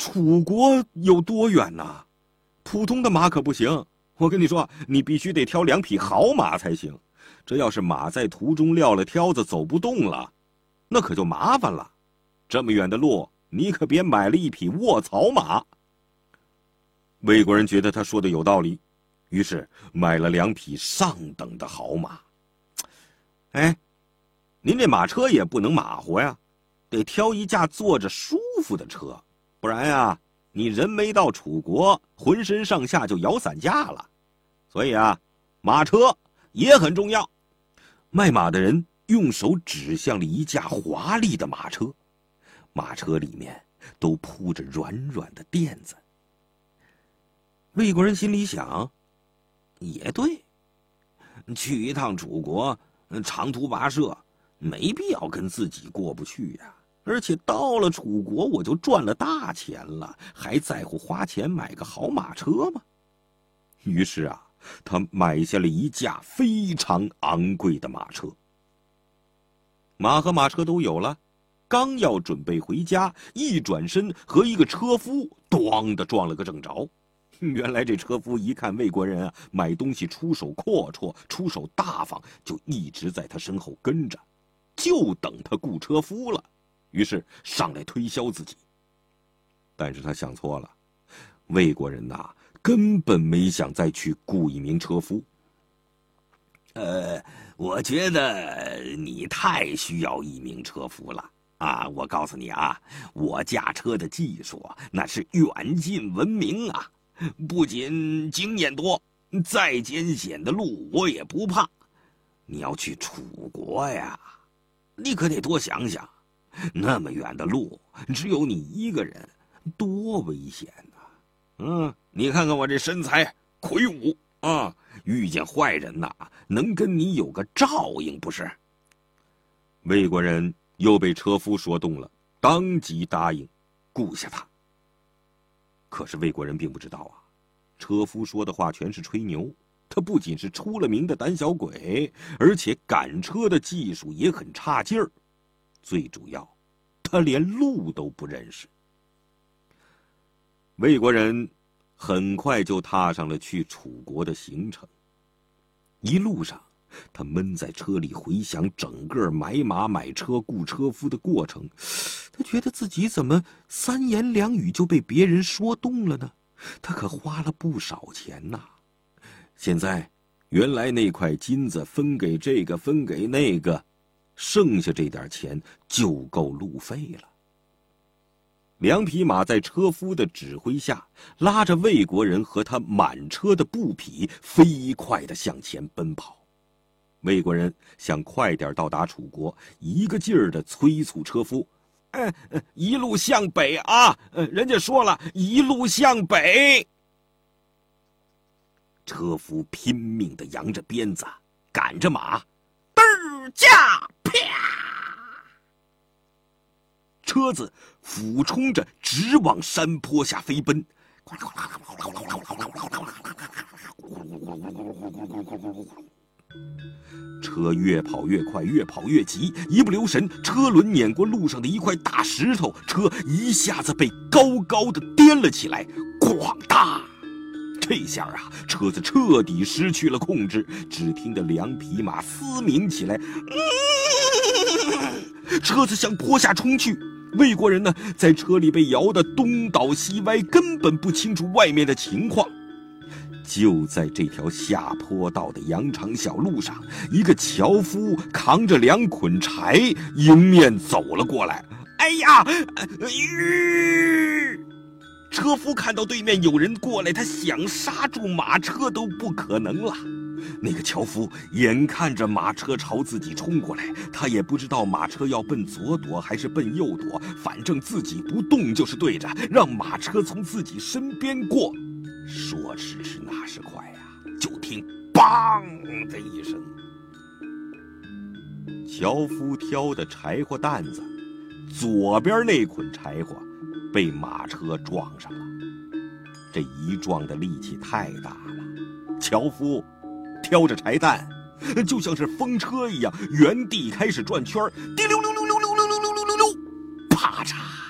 楚国有多远呐？普通的马可不行，我跟你说，你必须得挑2匹好马才行。这要是马在途中撂了挑子走不动了，那可就麻烦了。这么远的路，你可别买了一匹卧槽马。魏国人觉得他说的有道理，于是买了2匹上等的好马。哎，您这马车也不能马虎呀，得挑一架坐着舒服的车，不然呀，你人没到楚国，浑身上下就摇散架了。所以啊，马车也很重要。卖马的人用手指向了一架华丽的马车，马车里面都铺着软软的垫子。魏国人心里想，也对，去一趟楚国，长途跋涉，没必要跟自己过不去呀。而且到了楚国，我就赚了大钱了，还在乎花钱买个好马车吗？于是啊，他买下了一架非常昂贵的马车。马和马车都有了，刚要准备回家，一转身和一个车夫咣的撞了个正着。原来这车夫一看魏国人啊买东西出手阔绰，出手大方，就一直在他身后跟着，就等他雇车夫了。于是上来推销自己。但是他想错了，魏国人呐，根本没想再去雇一名车夫。我觉得你太需要一名车夫了啊！我告诉你啊，我驾车的技术那是远近闻名啊，不仅经验多，再艰险的路我也不怕。你要去楚国呀，你可得多想想，那么远的路，只有你一个人，多危险呐！你看看我这身材魁梧啊，遇见坏人呐，能跟你有个照应不是？魏国人又被车夫说动了，当即答应雇下他。可是魏国人并不知道啊，车夫说的话全是吹牛。他不仅是出了名的胆小鬼，而且赶车的技术也很差劲儿。最主要，他连路都不认识。魏国人很快就踏上了去楚国的行程。一路上，他闷在车里回想整个买马买车雇车夫的过程，他觉得自己怎么3言2语就被别人说动了呢？他可花了不少钱呐。现在原来那块金子分给这个分给那个，剩下这点钱就够路费了。2匹马在车夫的指挥下，拉着魏国人和他满车的布匹飞快地向前奔跑。魏国人想快点到达楚国，一个劲儿地催促车夫：一路向北啊！人家说了，一路向北。车夫拼命地扬着鞭子，赶着马，嘚儿驾，啪！车子俯冲着直往山坡下飞奔。车越跑越快，越跑越急，一不留神，车轮碾过路上的一块大石头，车一下子被高高的颠了起来，咣当！这下啊，车子彻底失去了控制，只听得2匹马嘶鸣起来，车子向坡下冲去。魏国人呢，在车里被摇得东倒西歪，根本不清楚外面的情况。就在这条下坡道的羊肠小路上，一个樵夫扛着2捆柴迎面走了过来。哎呀！车夫看到对面有人过来，他想刹住马车都不可能了。那个樵夫眼看着马车朝自己冲过来，他也不知道马车要奔左躲还是奔右躲，反正自己不动就是对着，让马车从自己身边过。说时迟那时快呀，就听梆的一声，樵夫挑的柴火担子左边那捆柴火被马车撞上了。这一撞的力气太大了，樵夫挑着柴担就像是风车一样原地开始转圈，滴溜溜溜溜溜溜溜溜溜溜，啪嚓！